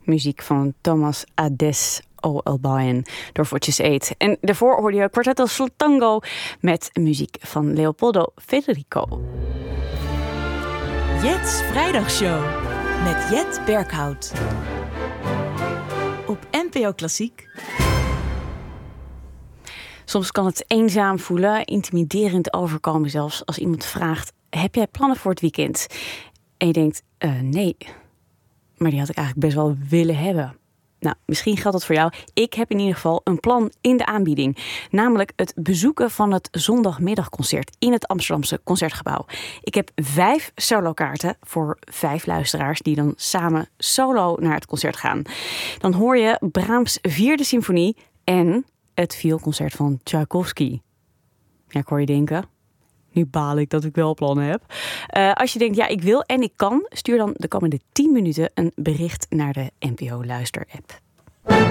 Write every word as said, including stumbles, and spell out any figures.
Muziek van Thomas Ades O Albayan door Fortjes Eet. En daarvoor hoorde je Quarteto sul Tango met muziek van Leopoldo Federico. Jet's Vrijdagshow met Jet Berghout. Op N P O Klassiek. Soms kan het eenzaam voelen, intimiderend overkomen zelfs als iemand vraagt: heb jij plannen voor het weekend? En je denkt, uh, nee, maar die had ik eigenlijk best wel willen hebben. Nou, misschien geldt dat voor jou. Ik heb in ieder geval een plan in de aanbieding. Namelijk het bezoeken van het zondagmiddagconcert in het Amsterdamse Concertgebouw. Ik heb vijf solokaarten voor vijf luisteraars die dan samen solo naar het concert gaan. Dan hoor je Brahms' vierde symfonie en het vioolconcert van Tchaikovsky. Ja, ik hoor je denken, nu baal ik dat ik wel plannen heb. Uh, als je denkt, ja, ik wil en ik kan, stuur dan de komende tien minuten een bericht naar de N P O Luister-app.